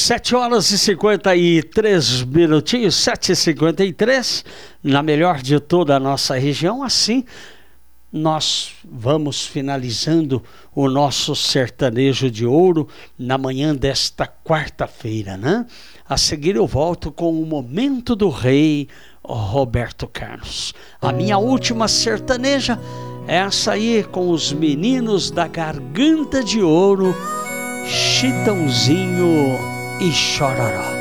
7h53, 7h53, na melhor de toda a nossa região. Assim, nós vamos finalizando o nosso sertanejo de ouro na manhã desta quarta-feira, né? A seguir eu volto com o Momento do Rei, Roberto Carlos. A minha última sertaneja é essa aí, com os meninos da Garganta de Ouro, Chitãozinho e Chororó.